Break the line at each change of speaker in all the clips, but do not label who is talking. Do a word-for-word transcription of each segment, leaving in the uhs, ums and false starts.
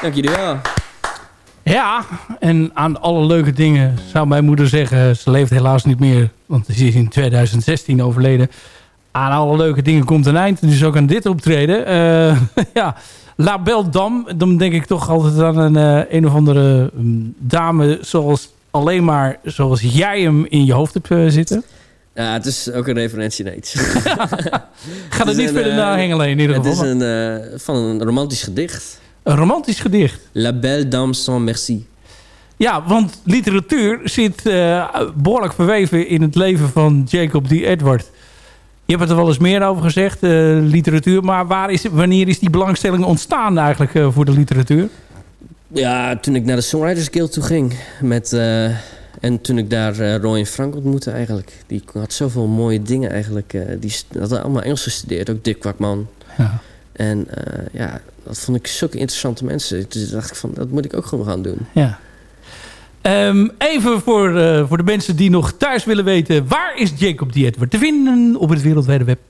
Dank jullie wel.
Ja, en aan alle leuke dingen zou mijn moeder zeggen... ze leeft helaas niet meer, want ze is in tweeduizend zestien overleden. Aan alle leuke dingen komt een eind, dus ook aan dit optreden. Uh, ja, La Belle Dame, dan denk ik toch altijd aan een, uh, een of andere um, dame... zoals alleen maar zoals jij hem in je hoofd hebt uh, zitten.
Ja, het is ook een referentie naar iets.
Ga er niet verder uh, naar hengelen in ieder geval.
Het is een, uh, van een romantisch gedicht.
Een romantisch gedicht.
La Belle Dame sans merci.
Ja, want literatuur zit uh, behoorlijk verweven in het leven van Jacob D. Edward. Je hebt het er wel eens meer over gezegd, uh, literatuur. Maar waar is, wanneer is die belangstelling ontstaan eigenlijk uh, voor de literatuur?
Ja, toen ik naar de Songwriters Guild toe ging. Met, uh, en toen ik daar uh, Roy en Frank ontmoette eigenlijk. Die had zoveel mooie dingen eigenlijk. Uh, die hadden allemaal Engels gestudeerd, ook Dick Kwakman. Ja. En uh, ja, dat vond ik zulke interessante mensen. Dus dacht ik van, dat moet ik ook gewoon gaan doen.
Ja. Um, even voor, uh, voor de mensen die nog thuis willen weten... waar is Jacob D. Edward te vinden op het wereldwijde web?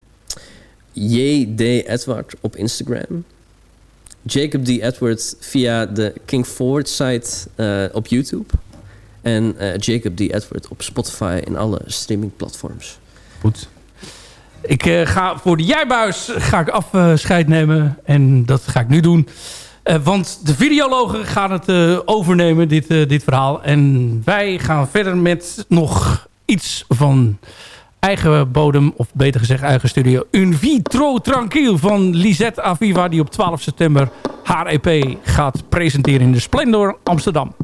J D Edward op Instagram. Jacob D. Edward via de King Forward site uh, op YouTube. En uh, Jacob D. Edward op Spotify en alle streamingplatforms.
Goed. Ik uh, ga voor de jijbuis ga ik afscheid nemen. En dat ga ik nu doen. Uh, want de videologen gaan het uh, overnemen, dit, uh, dit verhaal. En wij gaan verder met nog iets van eigen bodem. Of beter gezegd eigen studio. Un Vitro Tranquille van Lisette Aviva. Die op twaalf september haar E P gaat presenteren in de Splendor Amsterdam.